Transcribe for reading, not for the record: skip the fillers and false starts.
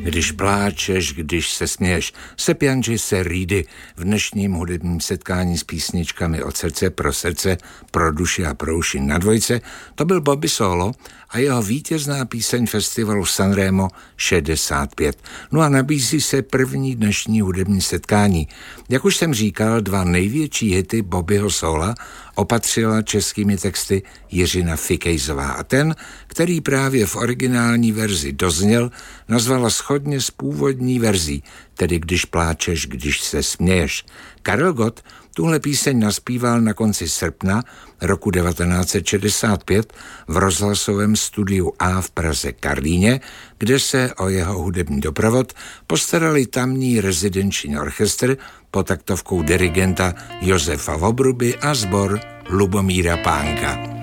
Když pláčeš, když se směješ. Sepianči se Reedy v dnešním hudebním setkání s písničkami od srdce pro srdce, pro duši a pro uši na dvojce, to byl Bobby Solo a jeho vítězná píseň festivalu Sanremo 65. No a nabízí se první dnešní hudební setkání. Jak už jsem říkal, dva největší hity Bobbyho Sola opatřila českými texty Jiřina Fikejzová a ten, který právě v originální verzi dozněl, nazvala shodně s původní verzí, tedy Když pláčeš, když se směješ. Karel Gott tuhle píseň naspíval na konci srpna roku 1965 v rozhlasovém studiu A v Praze Karlíně, kde se o jeho hudební doprovod postarali tamní rezidenční orchestr pod taktovkou dirigenta Josefa Vobruby a sbor Lubomíra Pánka.